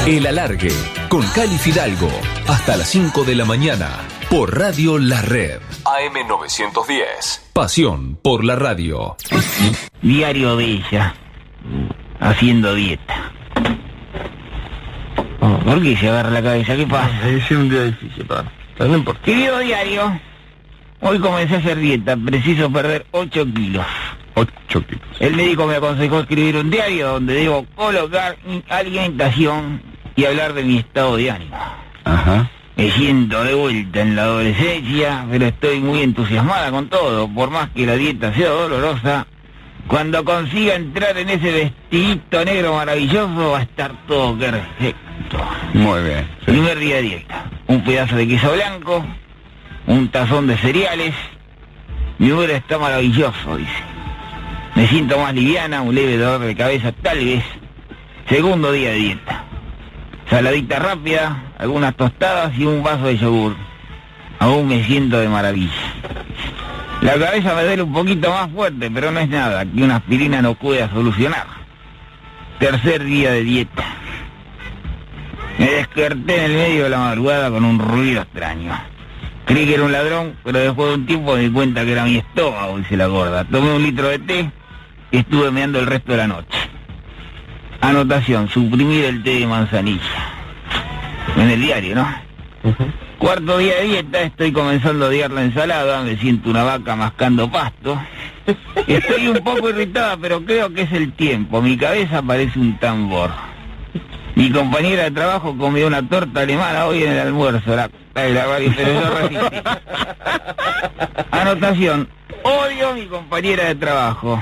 El Alargue, con Cali Fidalgo, hasta las 5 de la mañana, por Radio La Red. AM910. Pasión por la radio. Diario de ella, haciendo dieta. ¿Por qué se agarra la cabeza? ¿Qué pasa? Es un día difícil, padre. Pero no importa. Querido diario, hoy comencé a hacer dieta, preciso perder 8 kilos. 8 kilos. El médico me aconsejó escribir un diario donde debo colocar mi alimentación y hablar de mi estado de ánimo. Ajá. Me siento de vuelta en la adolescencia, pero estoy muy entusiasmada con todo. Por más que la dieta sea dolorosa, cuando consiga entrar en ese vestidito negro maravilloso va a estar todo perfecto. Muy bien. Sí. Primer día de dieta. Un pedazo de queso blanco, un tazón de cereales. Mi humor está maravilloso, dice. Me siento más liviana, un leve dolor de cabeza tal vez. Segundo día de dieta. Saladita rápida, algunas tostadas y un vaso de yogur. Aún me siento de maravilla. La cabeza me duele un poquito más fuerte, pero no es nada que una aspirina no pueda solucionar. Tercer día de dieta. Me desperté en el medio de la madrugada con un ruido extraño. Creí que era un ladrón, pero después de un tiempo me di cuenta que era mi estómago, dice la gorda. Tomé un litro de té y estuve meando el resto de la noche. Anotación, suprimir el té de manzanilla. En el diario, ¿no? Cuarto día de dieta, estoy comenzando a odiar la ensalada, me siento una vaca mascando pasto. Estoy un poco irritada, pero creo que es el tiempo, mi cabeza parece un tambor. Mi compañera de trabajo comió una torta alemana hoy en el almuerzo, pero yo resistí. Anotación, odio a mi compañera de trabajo.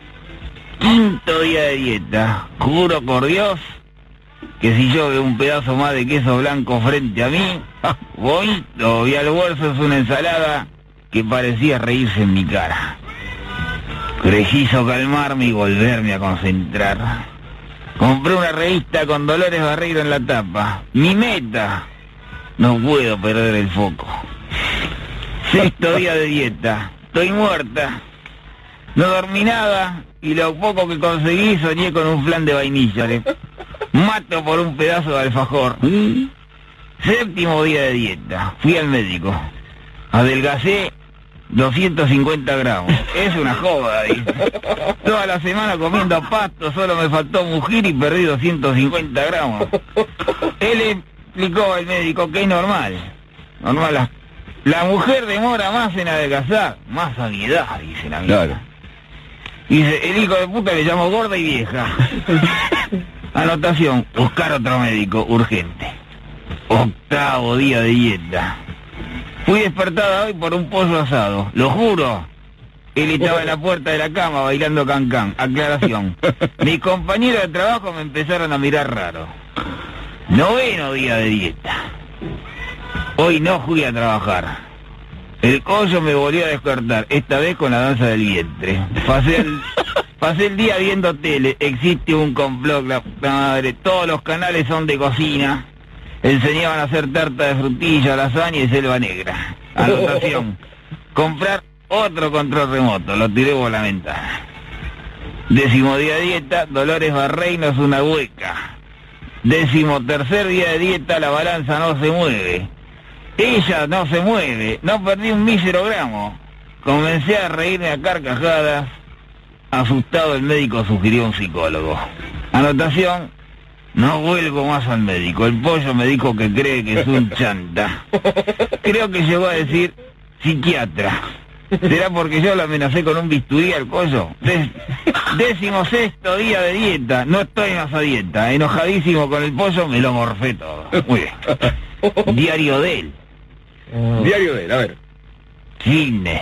Quinto día de dieta, juro por Dios que si yo veo un pedazo más de queso blanco frente a mí, vomito. Y almuerzo es una ensalada que parecía reírse en mi cara. Preciso calmarme y volverme a concentrar. Compré una revista con Dolores Barreiro en la tapa. Mi meta, no puedo perder el foco. Sexto día de dieta, estoy muerta. No dormí nada y lo poco que conseguí soñé con un flan de vainilla. Mato por un pedazo de alfajor. Séptimo día de dieta. Fui al médico. Adelgacé 250 gramos. Es una joda, dice. Toda la semana comiendo pasto, solo me faltó mugir y perdí 250 gramos. Él explicó al médico que es normal. Normal. La mujer demora más en adelgazar. Más sanidad, dice la amiga. Claro. Dice, el hijo de puta le llamó gorda y vieja. Anotación, buscar otro médico, urgente. Octavo día de dieta. Fui despertada hoy por un pollo asado, lo juro. Él estaba en la puerta de la cama bailando cancán. Aclaración. Mis compañeros de trabajo me empezaron a mirar raro. Noveno día de dieta. Hoy no fui a trabajar. El collo me volvió a despertar, esta vez con la danza del vientre. Pasé el día viendo tele, existe un complot, la puta madre, todos los canales son de cocina, enseñaban a hacer tarta de frutilla, lasaña y selva negra. Anotación, comprar otro control remoto, lo tiré por la ventana. Décimo día de dieta, Dolores Barreiro es una hueca. Décimo tercer día de dieta, la balanza no se mueve. Ella no se mueve, no perdí un mísero gramo. Comencé a reírme a carcajadas. Asustado el médico sugirió un psicólogo. Anotación, no vuelvo más al médico. El pollo me dijo que cree que es un chanta. Creo que llegó a decir psiquiatra. ¿Será porque yo lo amenacé con un bisturí al pollo? 16º día de dieta, no estoy más a dieta. Enojadísimo con el pollo, me lo morfé todo. Muy bien. Diario de él. Diario de él, a ver. Fitness.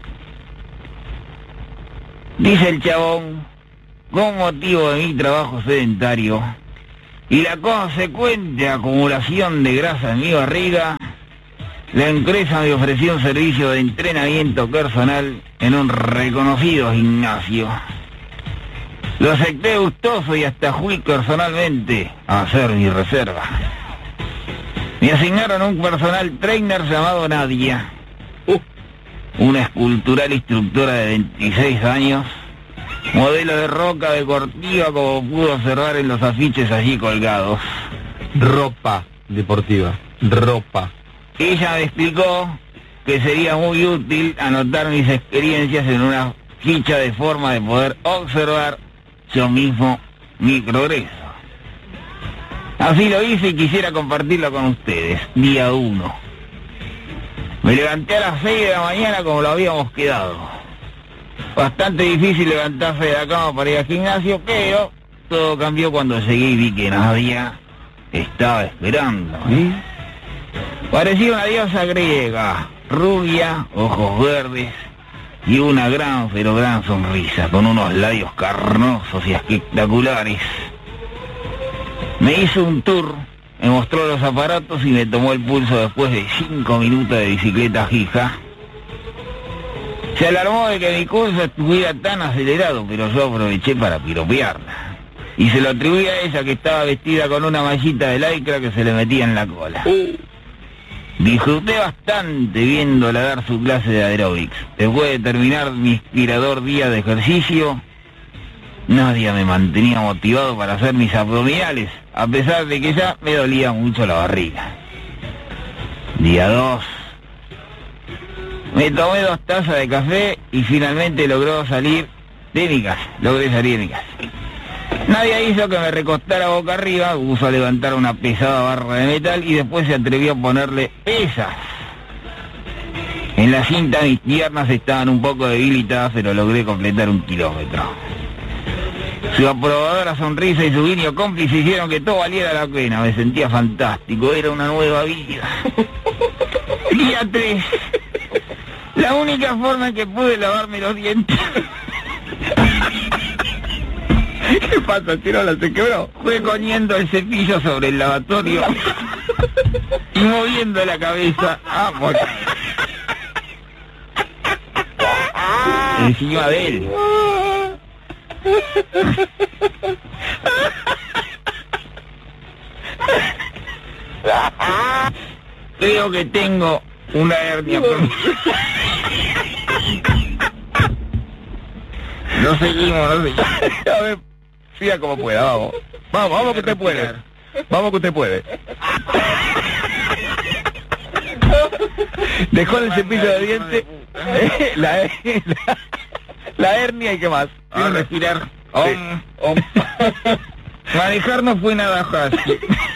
Dice el chabón, con motivo de mi trabajo sedentario y la consecuente acumulación de grasa en mi barriga, la empresa me ofreció un servicio de entrenamiento personal en un reconocido gimnasio. Lo acepté gustoso y hasta fui personalmente a hacer mi reserva. Me asignaron un personal trainer llamado Nadia, una escultural instructora de 26 años, modelo de roca deportiva como pudo observar en los afiches allí colgados. Ropa deportiva. Ropa. Ella me explicó que sería muy útil anotar mis experiencias en una ficha de forma de poder observar yo mismo mi progreso. Así lo hice y quisiera compartirlo con ustedes. Día 1. Me levanté a las 6 de la mañana como lo habíamos quedado. Bastante difícil levantarse de la cama para ir al gimnasio, pero todo cambió cuando llegué y vi que nadie estaba esperando. Parecía una diosa griega, rubia, ojos verdes y una gran, pero gran sonrisa, con unos labios carnosos y espectaculares. Me hizo un tour, me mostró los aparatos y me tomó el pulso después de 5 minutos de bicicleta fija. Se alarmó de que mi curso estuviera tan acelerado, pero yo aproveché para piropearla. Y se lo atribuí a ella, que estaba vestida con una mallita de lycra que se le metía en la cola. Disfruté bastante viéndola dar su clase de aeróbics. Después de terminar mi inspirador día de ejercicio, nadie me mantenía motivado para hacer mis abdominales, a pesar de que ya me dolía mucho la barriga. Día 2. Me tomé 2 tazas de café y finalmente logré salir de mi casa. Nadie hizo que me recostara boca arriba, puso a levantar una pesada barra de metal y después se atrevió a ponerle pesas. En la cinta mis piernas estaban un poco debilitadas, pero logré completar 1 kilómetro. Su aprobadora sonrisa y su guiño cómplice hicieron que todo valiera la pena. Me sentía fantástico, era una nueva vida. Día 3. La única forma en que pude lavarme los dientes... ¿Qué pasa, Chirola? ¿Se quebró? Fue poniendo el cepillo sobre el lavatorio y moviendo la cabeza encima de él. Creo que tengo una hernia. No seguimos. A ver, siga como pueda, vamos. Vamos que usted puede. Vamos que usted puede. Dejó el cepillo de dientes, la hernia y qué más. Quiero respirar. Manejar no fue nada fácil.